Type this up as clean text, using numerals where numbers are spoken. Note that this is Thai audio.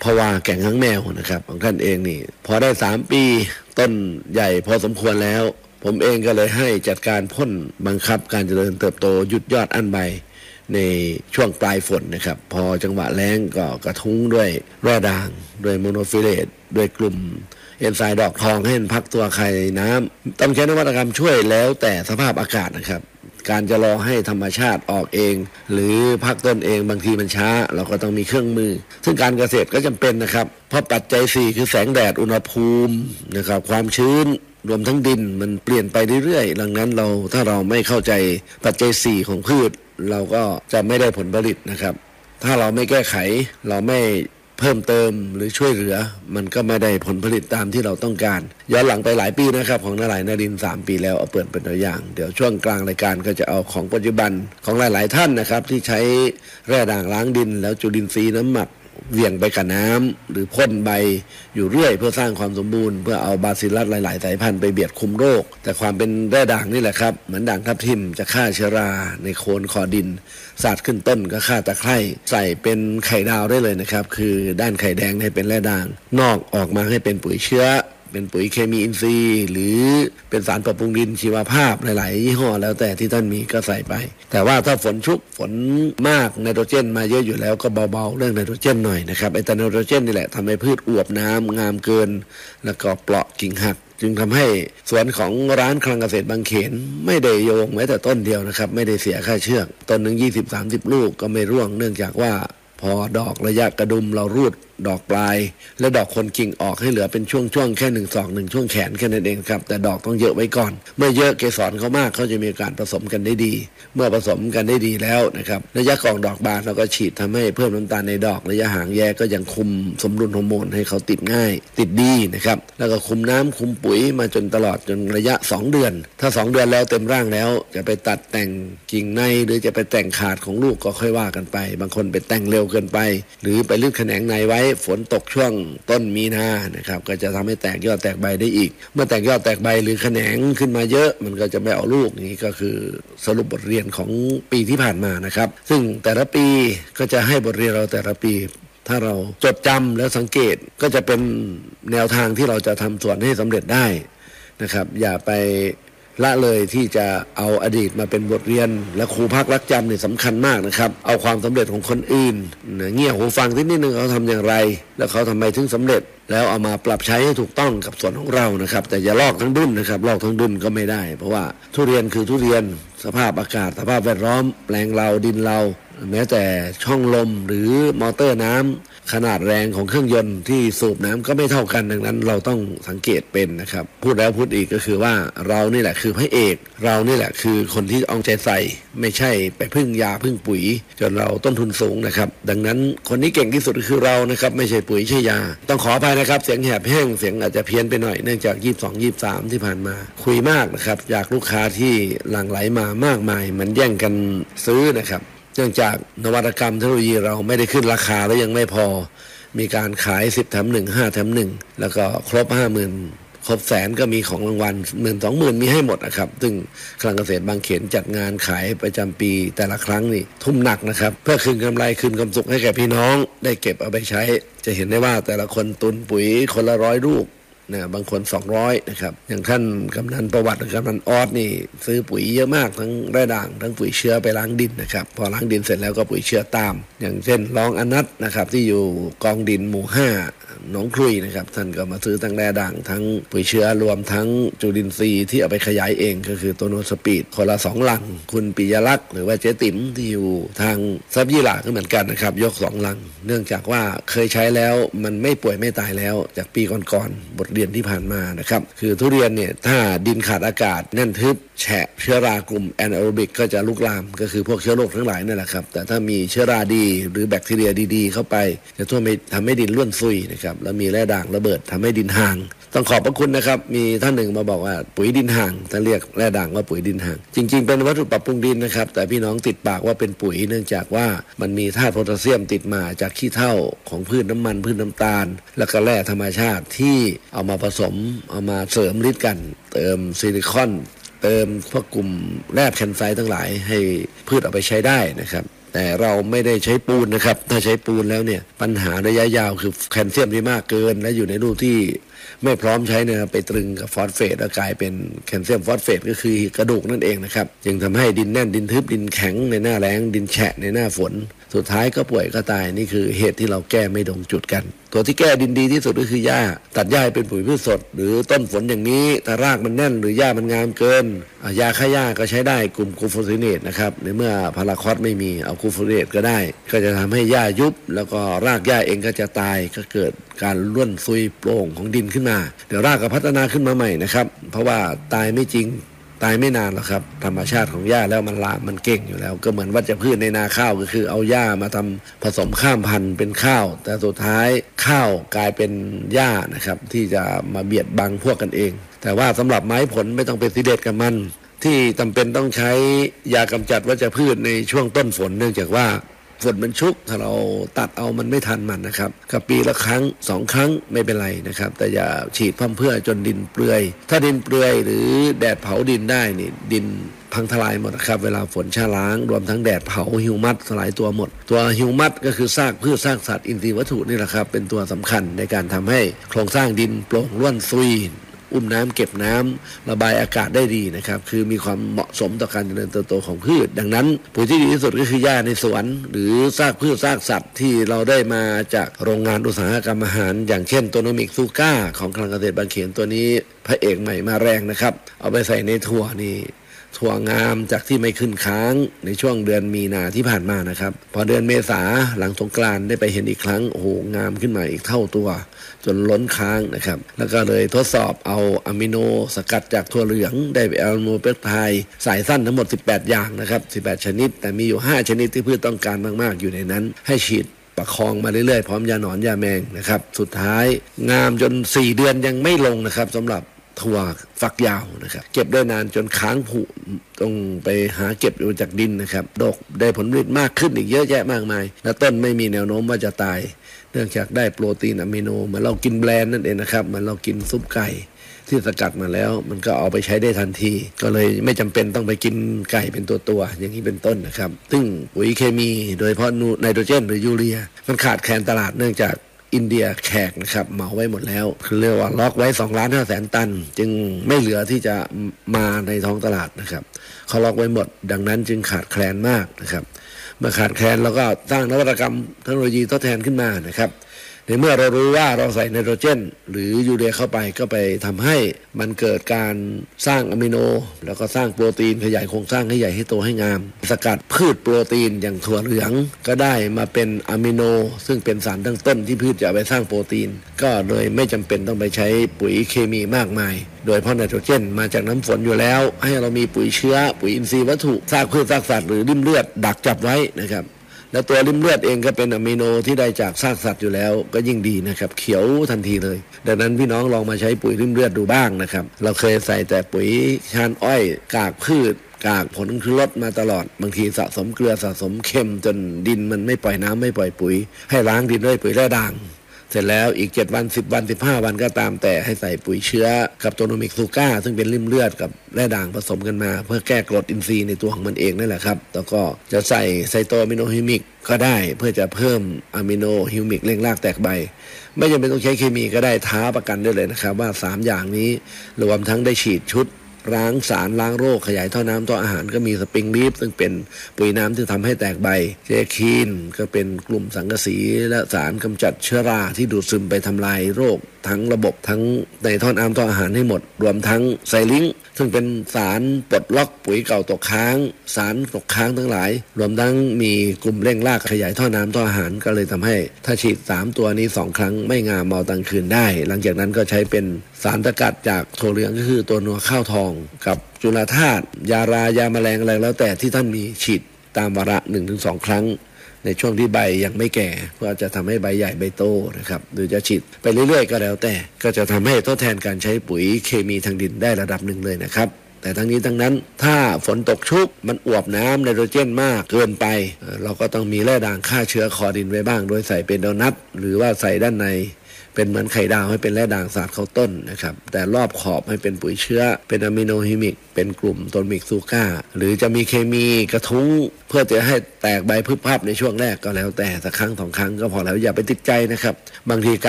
ภาวะแก่งหางแมวนะครับของท่านเองนี่พอได้3 ปีต้นใหญ่พอสมควรแล้วผมเองก็เลยให้จัดการพ่นบังคับการเจริญเติบโตหยุดยอดอั้นใบในช่วงปลายฝนนะครับพอจังหวะแล้งก็กระทุ้งด้วยแร่ด่างด้วยโมโนฟิเลตด้วยกลุ่มเอนไซม์ดอกทองให้พักตัวไข่น้ำต้องใช้นวัตกรรมช่วยแล้วแต่สภาพอากาศนะครับการจะรอให้ธรรมชาติออกเองหรือพักต้นเองบางทีมันช้าเราก็ต้องมีเครื่องมือซึ่งการเกษตรก็จำเป็นนะครับเพราะปัจจัย4คือแสงแดดอุณหภูมินะครับความชื้นรวมทั้งดินมันเปลี่ยนไปเรื่อยๆดังนั้นถ้าเราไม่เข้าใจปัจจัย4ของพืชเราก็จะไม่ได้ผลผลิตนะครับถ้าเราไม่แก้ไขเราไม่เพิ่มเติมหรือช่วยเหลือมันก็ไม่ได้ผลผลิตตามที่เราต้องการย้อนหลังไปหลายปีนะครับของนารายณ์นรินทร์3 ปีแล้วเอาเปิดเป็นตัวอย่างเดี๋ยวช่วงกลางรายการก็จะเอาของปัจจุบันของหลายๆท่านนะครับที่ใช้แร่ด่างล้างดินแล้วจุลินทรีย์น้ำหมักเหวี่ยงไปกับน้ำหรือพ่นใบอยู่เรื่อยเพื่อสร้างความสมบูรณ์เพื่อเอาบาซิลัสหลายๆสายพันธุ์ไปเบียดคุมโรคแต่ความเป็นแร่ด่างนี่แหละครับเหมือนด่างทับทิมจะฆ่าเชื้อราในโคนคอดินสาดขึ้นต้นก็ฆ่าตะไคร่ใส่เป็นไข่ดาวได้เลยนะครับคือด้านไข่แดงให้เป็นแร่ด่างนอกออกมาให้เป็นปุ๋ยเชื้อเป็นปุ๋ยเคมีอินทรีย์หรือเป็นสารปรับปรุงดินชีวภาพหลายๆยี่ห้อแล้วแต่ที่ท่านมีก็ใส่ไปแต่ว่าถ้าฝนชุกฝนมากไนโตรเจนมาเยอะอยู่แล้วก็เบาๆเรื่องไนโตรเจนหน่อยนะครับไอ้ไนโตรเจนนี่แหละทำให้พืชอวบน้ำงามเกินแล้วก็เปราะกิ่งหักจึงทำให้สวนของร้านคลังเกษตรบางเขนไม่ได้โยงแม้แต่ต้นเดียวนะครับไม่ได้เสียค่าเชือกต้นหนึ่ง20-30 ลูกก็ไม่ร่วงเนื่องจากว่าพอดอกระยะกระดุมเรารูดดอกปลายและดอกคนกิ่งออกให้เหลือเป็นช่วงๆแค่1 ศอก1ช่วงแขนแค่นั้นเองครับแต่ดอกต้องเยอะไว้ก่อนเมื่อเยอะเกสรเขามากเขาจะมีการผสมกันได้ดีเมื่อผสมกันได้ดีแล้วนะครับระยะกองดอกบานเราก็ฉีดทำให้เพิ่มน้ำตาลในดอกระยะห่างแยกก็ยังคุมสมดุลฮอร์โมนให้เขาติดง่ายติดดีนะครับแล้วก็คุมน้ำคุมปุ๋ยมาจนตลอดจนระยะ2 เดือนถ้า2 เดือนแล้วเต็มร่างแล้วจะไปตัดแต่งกิ่งในหรือจะไปแต่งขาดของลูกก็ค่อยว่ากันไปบางคนไปแต่งเร็วเกินไปหรือไปลืดแขนงในไว้ฝนตกช่วงต้นมีนานะครับก็จะทำให้แตกยอดแตกใบได้อีกเมื่อแตกยอดแตกใบหรือแขนงขึ้นมาเยอะมันก็จะไม่เอาลูกนี่ก็คือสรุปบทเรียนของปีที่ผ่านมานะครับซึ่งแต่ละปีก็จะให้บทเรียนเราแต่ละปีถ้าเราจดจำแล้วสังเกตก็จะเป็นแนวทางที่เราจะทำสวนให้สำเร็จได้นะครับอย่าไปละเลยที่จะเอาอดีตมาเป็นบทเรียนและครูพักรักจำเนี่ยสำคัญมากนะครับเอาความสำเร็จของคนอื่นเงี่ยหูฟังนิดนึงเขาทำอย่างไรแล้วเขาทำไมถึงสำเร็จแล้วเอามาปรับใช้ให้ถูกต้องกับสวนของเรานะครับแต่อย่าลอกทั้งดุนนะครับลอกทั้งดุนก็ไม่ได้เพราะว่าทุเรียนคือทุเรียนสภาพอากาศสภาพแวดล้อมแปลงเราดินเราแม้แต่ช่องลมหรือมอเตอร์น้ำขนาดแรงของเครื่องยนต์ที่สูบน้ำก็ไม่เท่ากันดังนั้นเราต้องสังเกตเป็นนะครับพูดแล้วพูดอีกก็คือว่าเรานี่แหละคือพระเอกเรานี่แหละคือคนที่เอาใจใส่ไม่ใช่ไปพึ่งยาพึ่งปุ๋ยจนเราต้นทุนสูงนะครับดังนั้นคนที่เก่งที่สุดคือเรานะครับไม่ใช่ปุ๋ยใช่ยาต้องขออภัยนะครับเสียงแหบแห้งเสียงอาจจะเพี้ยนไปหน่อยเนื่องจาก22-23ที่ผ่านมาคุยมากนะครับจากลูกค้าที่หลั่งไหลมามากมายมันแย่งกันซื้อนะครับเนื่องจากนวัตกรรมเทคโนโลยีเราไม่ได้ขึ้นราคาแล้วยังไม่พอมีการขาย10 แถม 1 5 แถม 1แล้วก็ครบ 50,000 ครบแสนก็มีของรางวัล 10,000-20,000 มีให้หมดนะครับซึ่งคลังเกษตรบางเขนจัดงานขายประจำปีแต่ละครั้งนี่ทุ่มหนักนะครับเพื่อคืนกำไรคืนความสุขให้แก่พี่น้องได้เก็บเอาไปใช้จะเห็นได้ว่าแต่ละคนตุนปุ๋ยคนละ100 ลูกนะบางคน200นะครับอย่างท่านกำนันประวัติกำนันออสนี่ซื้อปุ๋ยเยอะมากทั้งแร่ด่างทั้งปุ๋ยเชื้อไปล้างดินนะครับพอล้างดินเสร็จแล้วก็ปุ๋ยเชื้อตามอย่างเช่นรองอนัทนะครับที่อยู่กองดินหมู่5หนองครุยนะครับท่านก็มาซื้อทั้งแร่ด่างทั้งปุ๋ยเชื้อรวมทั้งจุลินทรีย์ที่เอาไปขยายเองก็คือตัวโนสปีดคนละ2 ลังคุณปิยลักษณ์หรือว่าเจ๊ติ๋มที่อยู่ทางซับยี่หล่าก็เหมือนกันนะครับยก2 ลังเนื่องจากว่าเคยใช้แล้วมันไม่ป่วยไม่ตายแล้วจากปีก่อนๆบทเรียนที่ผ่านมานะครับคือทุเรียนเนี่ยถ้าดินขาดอากาศแน่นทึบแฉะเชื้อรากลุ่มแอนแอโรบิกก็จะลุกลามก็คือพวกเชื้อโรคทั้งหลายนั่นแหละครับแต่ถ้ามีเชื้อราดีหรือแบคทีเรียดีๆเข้าไปจะทำให้ดินร่วนซุยนะครับแล้วมีแร่ด่างระเบิดทำให้ดินห่างต้องขอบพระคุณนะครับมีท่านหนึ่งมาบอกว่าปุ๋ยดินห่างท่านเรียกแร่ด่างว่าปุ๋ยดินห่างจริงๆเป็นวัตถุปรับปรุงดินนะครับแต่พี่น้องติดปากว่าเป็นปุ๋ยเนื่องจากว่ามันมีธาตุโพแทสเซียมติดมาจากขี้เถ้าของพืชน้ำมันพืชน้ำตาลแล้วก็แร่ธรรมชาติที่เอามาผสมเอามาเสริมฤทธิ์กันเติมซิลิคอนเติมพวกกลุ่มแร่แคนไซต์ทั้งหลายให้พืชเอาไปใช้ได้นะครับแต่เราไม่ได้ใช้ปูนนะครับถ้าใช้ปูนแล้วเนี่ยปัญหาระยะยาวคือแคลเซียมที่มากเกินและอยู่ในรูปที่ไม่พร้อมใช้เนี่ยไปตรึงกับฟอสเฟตแล้วกลายเป็นแคลเซียมฟอสเฟตก็คือกระดูกนั่นเองนะครับจึงทำให้ดินแน่นดินทึบดินแข็งในหน้าแล้งดินแฉะในหน้าฝนสุดท้ายก็ป่วยก็ตายนี่คือเหตุที่เราแก้ไม่ตรงจุดกันตัวที่แก้ดินดีที่สุดก็คือหญ้าตัดหญ้าเป็นปุ๋ยพืชสดหรือต้นฝนอย่างนี้ถ้ารากมันแน่นหรือหญ้ามันงามเกินยาฆ่าหญ้าก็ใช้ได้กลุ่มกูโฟซิเนตนะครับในเมื่อพาราคอสไม่มีเอากูโฟซิเนตก็ได้ก็จะทำให้หญ้ายุบแล้วก็รากหญ้าเองก็จะตายก็เกิดการร่วนซุยโปร่งของดินขึ้นมาเดี๋ยวรากก็พัฒนาขึ้นมาใหม่นะครับเพราะว่าตายไม่จริงตายไม่นานหรอกครับธรรมชาติของหญ้าแล้วมันลามมันเก่งอยู่แล้วก็เหมือนวัชพืชในนาข้าวก็คือเอาหญ้ามาทำผสมข้ามพันธุ์เป็นข้าวแต่สุดท้ายข้าวกลายเป็นหญ้านะครับที่จะมาเบียดบังพวกกันเองแต่ว่าสำหรับไม้ผลไม่ต้องเป็นซีเด็ดกับมันที่จำเป็นต้องใช้ยากำจัดวัชพืชในช่วงต้นฝนเนื่องจากว่าฝนมันชุกถ้าเราตัดเอามันไม่ทันมันนะครับกับปีละครั้ง2 ครั้งไม่เป็นไรนะครับแต่อย่าฉีดเพื่อจนดินเปลือยถ้าดินเปลือยหรือแดดเผาดินได้นี่ดินพังทลายหมดครับเวลาฝนชะล้างรวมทั้งแดดเผาฮิวมัสสลายตัวหมดตัวฮิวมัสก็คือซากพืชซากสัตว์อินทรีย์วัตถุนี่แหละครับเป็นตัวสำคัญในการทำให้โครงสร้างดินโปร่งร่วนซุยอุ้มน้ำเก็บน้ำระบายอากาศได้ดีนะครับคือมีความเหมาะสมต่อการเจริญเติบโตของพืชดังนั้นปุ๋ยที่ดีที่สุดก็คือหญ้าในสวนหรือซากพืชซากสัตว์ที่เราได้มาจากโรงงานอุตสาหกรรมอาหารอย่างเช่นโตโนมิกซูก้าของคลังเกษตรบางเขนตัวนี้พระเอกใหม่มาแรงนะครับเอาไปใส่ในถั่วนี่ถั่วงามจากที่ไม่ขึ้นค้างในช่วงเดือนมีนาที่ผ่านมานะครับพอเดือนเมษาหลังสงกรานต์ได้ไปเห็นอีกครั้งโอ้โหงามขึ้นมาอีกเท่าตัวจนล้นค้างนะครับแล้วก็เลยทดสอบเอาอะมิโนสกัดจากถั่วเหลืองได้ไปอะมิโนเปปไทด์สายสั้นทั้งหมด18อย่างนะครับ18ชนิดแต่มีอยู่5ชนิดที่พืชต้องการมากๆอยู่ในนั้นให้ฉีดประคองมาเรื่อยๆพร้อมยาหนอนยาแมงนะครับสุดท้ายงามจน4 เดือนยังไม่ลงนะครับสำหรับถั่วฝักยาวนะครับเก็บได้นานจนค้างผุต้องไปหาเก็บอยู่จากดินนะครับดกได้ผลผลิตมากขึ้นอีกเยอะแยะมากมายและต้นไม่มีแนวโน้มว่าจะตายเนื่องจากได้โปรตีนอะมิโนเหมือนเรากินแบรนด์นั่นเองนะครับเหมือนเรากินซุปไก่ที่สกัดมาแล้วมันก็เอาไปใช้ได้ทันทีก็เลยไม่จำเป็นต้องไปกินไก่เป็นตัวอย่างนี้เป็นต้นนะครับซึ่งปุ๋ยเคมีโดยเฉพาะไนโตรเจนหรือยูเรียมันขาดแคลนตลาดเนื่องจากอินเดียแขกนะครับเหมาไว้หมดแล้วคือเรียกว่าล็อกไว้2,500,000 ตันจึงไม่เหลือที่จะมาในท้องตลาดนะครับเขาล็อกไว้หมดดังนั้นจึงขาดแคลนมากนะครับเมื่อขาดแคลนเราก็สร้างนวัตกรรมเทคโนโลยีทดแทนขึ้นมานะครับในเมื่อเรารู้ว่าเราใส่ไนโตรเจนหรือยูเรียเข้าไปก็ไปทำให้มันเกิดการสร้างอะมิโนแล้วก็สร้างโปรตีนขยายโครงสร้างให้ใหญ่ให้โตให้งามสกัดพืชโปรตีนอย่างถั่วเหลืองก็ได้มาเป็นอะมิโนซึ่งเป็นสารตั้งต้นที่พืชจะเอาไปสร้างโปรตีนก็โดยไม่จำเป็นต้องไปใช้ปุ๋ยเคมีมากมายโดยเพราะไนโตรเจนมาจากน้ำฝนอยู่แล้วให้เรามีปุ๋ยเชื้อปุ๋ยอินทรีย์วัตถุซากพืชซากสัตว์หรือริ่มเลือดดักจับไว้นะครับแล้วตัวริ่มเลือดเองก็เป็นอะมิโนที่ได้จากซากสัตว์อยู่แล้วก็ยิ่งดีนะครับเขียวทันทีเลยดังนั้นพี่น้องลองมาใช้ปุ๋ยริ่มเลือดดูบ้างนะครับเราเคยใส่แต่ปุ๋ยชานอ้อยกากพืชกากผลคือลดมาตลอดบางทีสะสมเกลือสะสมเค็มจนดินมันไม่ปล่อยน้ำไม่ปล่อยปุ๋ยให้ล้างดินด้วยปุ๋ยแร่ด่างเสร็จแล้วอีก7 วัน10 วัน15 วันก็ตามแต่ให้ใส่ปุ๋ยเชื้อกับโตโนมิกซูก้าซึ่งเป็นริ่มเลือดกับแร่ด่างผสมกันมาเพื่อแก้กรดอินทรีย์ในตัวของมันเองนั่นแหละครับแล้วก็จะใส่ไซโตอะมิโนฮิมิกก็ได้เพื่อจะเพิ่มอะมิโนฮิมิกเร่งรากแตกใบไม่จำเป็นต้องใช้เคมีก็ได้ท้าประกันได้เลยนะครับว่า3 อย่างนี้รวมทั้งได้ฉีดชุดล้างสารล้างโรคขยายท่อน้ำท่ออาหารก็มีสปริงลีฟซึ่งเป็นปุ๋ยน้ำที่ทำให้แตกใบเจคีนก็เป็นกลุ่มสังกะสีและสารกำจัดเชื้อราที่ดูดซึมไปทำลายโรคทั้งระบบทั้งในท่อน้ำท่ออาหารให้หมดรวมทั้งไซลิงซึ่งเป็นสารปลดล็อกปุ๋ยเก่าตกค้างสารตกค้างทั้งหลายรวมทั้งมีกลุ่มเร่งรากขยายท่อน้ำท่ออาหารก็เลยทำให้ถ้าฉีด3 ตัวนี้2 ครั้งไม่งามเมาตังคืนได้หลังจากนั้นก็ใช้เป็นสารสกัดจากถั่วเหลืองก็คือตัวนัวข้าวทองกับจุลธาตุยารายาแมลงอะไรแล้วแต่ที่ท่านมีฉีดตามวาระ 1-2 ครั้งในช่วงที่ใบยังไม่แก่เพื่อจะทำให้ใบใหญ่ใบโตนะครับหรือจะฉีดไปเรื่อยๆก็แล้วแต่ก็จะทำให้ทดแทนการใช้ปุ๋ยเคมีทางดินได้ระดับหนึ่งเลยนะครับแต่ทั้งนี้ทั้งนั้นถ้าฝนตกชุกมันอวบน้ำไนโตรเจนมากเกินไปเราก็ต้องมีแร่ด่างฆ่าเชื้อคลอรินไว้บ้างโดยใส่เป็นโดนัทหรือว่าใส่ด้านในเป็นเหมือนไข่ดาวให้เป็นแร่ด่างสาดเข้าต้นนะครับแต่รอบขอบให้เป็นปุ๋ยเชื้อเป็นอะมิโนฮิมิกเป็นกลุ่มโตมิกซูก้าหรือจะมีเคมีกระทุ้งเพื่อจะให้แตกใบพึบพับในช่วงแรกก็แล้วแต่สักครั้งสองครั้งก็พอแล้วอย่าไปติดใจนะครับบางที